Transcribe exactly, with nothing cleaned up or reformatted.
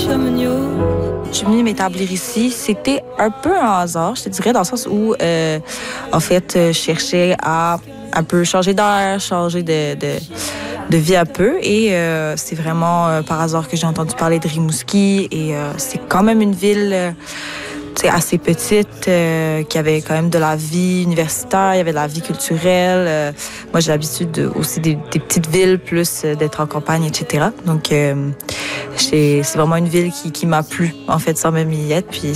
Je suis venue m'établir ici. C'était un peu un hasard, je te dirais, dans le sens où, euh, en fait, je cherchais à un peu changer d'air, changer de, de, de vie un peu. Et euh, c'est vraiment euh, par hasard que j'ai entendu parler de Rimouski. Et euh, c'est quand même une ville euh, assez petite, euh, qui avait quand même de la vie universitaire, il y avait de la vie culturelle. Euh, moi, j'ai l'habitude de, aussi des, des petites villes, plus euh, d'être en campagne, et cetera. Donc, euh, c'est vraiment une ville qui, qui m'a plu, en fait, sans même y être. Puis